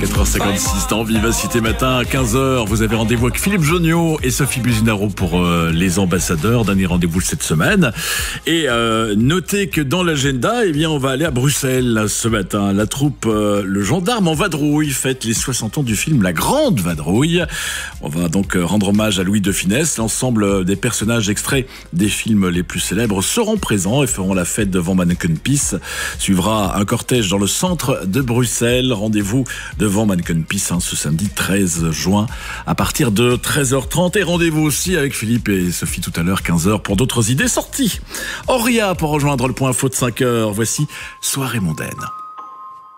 4h56 dans Vivacité Matin à 15h. Vous avez rendez-vous avec Philippe Jonniot et Sophie Businaro pour les ambassadeurs. Dernier rendez-vous cette semaine. Et notez que dans l'agenda, on va aller à Bruxelles ce matin. La troupe Le Gendarme en Vadrouille fête les 60 ans du film La Grande Vadrouille. On va donc rendre hommage à Louis de Funès. L'ensemble des personnages extraits des films les plus célèbres seront présents et feront la fête devant Manneken Pis. Suivra un cortège dans le centre de Bruxelles. Rendez-vous devant Manneken Pis ce samedi 13 juin à partir de 13h30. Et rendez-vous aussi avec Philippe et Sophie tout à l'heure 15h pour d'autres idées sorties. Auria pour rejoindre le point info de 5h. Voici Soirée mondaine.